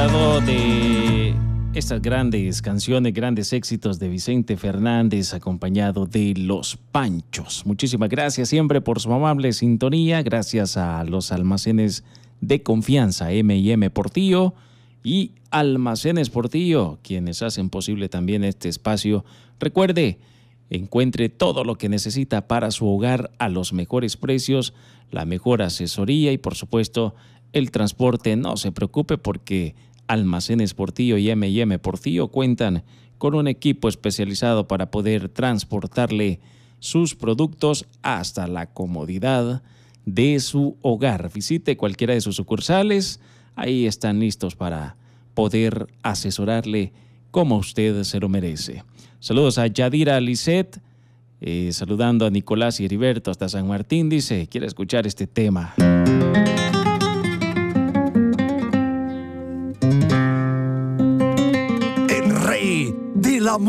disfrutado de estas grandes canciones, grandes éxitos de Vicente Fernández, acompañado de Los Panchos. Muchísimas gracias siempre por su amable sintonía. Gracias a los almacenes de confianza M&M Portillo y Almacenes Portillo, quienes hacen posible también este espacio. Recuerde, encuentre todo lo que necesita para su hogar a los mejores precios, la mejor asesoría y, por supuesto, el transporte. No se preocupe porque Almacenes Portillo y M&M Portillo cuentan con un equipo especializado para poder transportarle sus productos hasta la comodidad de su hogar. Visite cualquiera de sus sucursales, ahí están listos para poder asesorarle como usted se lo merece. Saludos a Yadira Lisset, saludando a Nicolás y Heriberto hasta San Martín, dice, quiere escuchar este tema. El rey de la